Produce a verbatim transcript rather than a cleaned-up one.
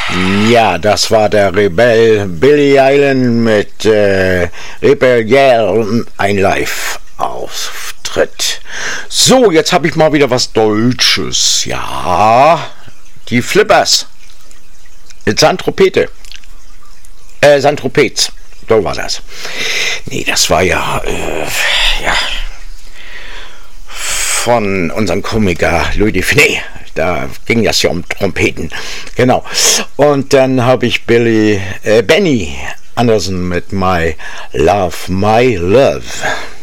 Ja, das war der Rebell Billy Allen mit äh, Rebellion, ein Live-Auftritt. So, jetzt habe ich mal wieder was Deutsches. Ja, die Flippers. Mit Santrompete. Äh, Santropez. So war das. Nee, das war ja, äh, ja, von unserem Komiker Louis Define. Da ging das ja um Trompeten. Genau. Und dann habe ich Billy, äh, Benny Anderson mit My Love, My Love.